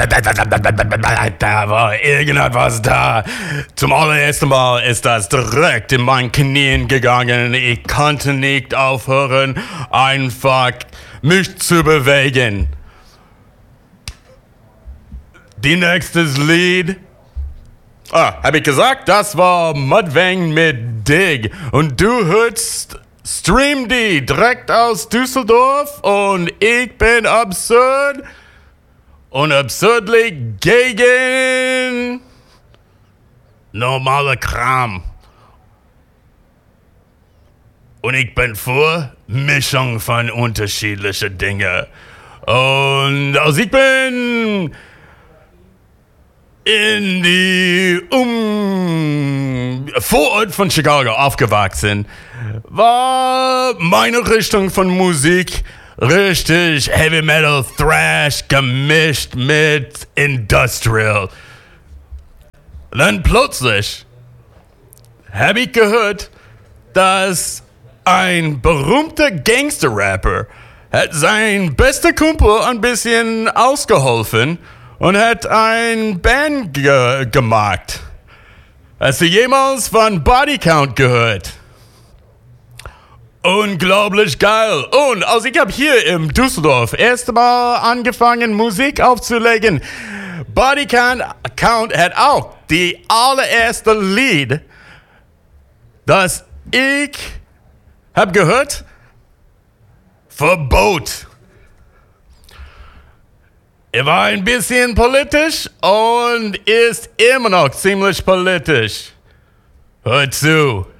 Da war irgendetwas da. Zum allerersten Mal ist das direkt in mein Knien gegangen. Ich konnte nicht aufhören, einfach mich zu bewegen. Die nächstes Lied. Hab ich gesagt, das war Mudvayne mit Dig. Und du hörst Stream D direkt aus Düsseldorf. Und ich bin absurd. Und absurdly gegen normale Kram. Und ich bin für Mischung von unterschiedlichen Dingen. Und also ich bin in die Vorort von Chicago aufgewachsen, war meine Richtung von Musik richtig Heavy Metal, Thrash gemischt mit Industrial. Dann plötzlich habe ich gehört, dass ein berühmter Gangster-Rapper hat sein bester Kumpel ein bisschen ausgeholfen und hat ein Band gemacht. Hast du jemals von Body Count gehört? Unglaublich geil. Und also ich habe hier im Düsseldorf erst mal angefangen, Musik aufzulegen. Body Count hat auch die allererste Lied, das ich habe gehört, Verbot. Er war ein bisschen politisch und ist immer noch ziemlich politisch. Hör zu.